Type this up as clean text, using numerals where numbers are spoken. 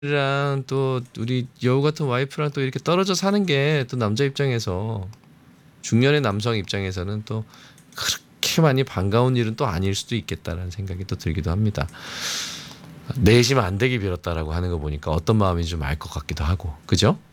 랑 또 우리 여우 같은 와이프랑 또 이렇게 떨어져 사는 게 또 남자 입장에서 중년의 남성 입장에서는 또 그렇게 많이 반가운 일은 또 아닐 수도 있겠다라는 생각이 또 들기도 합니다. 내심 안 되게 빌었다라고 하는 거 보니까 어떤 마음인지 좀 알 것 같기도 하고, 그죠?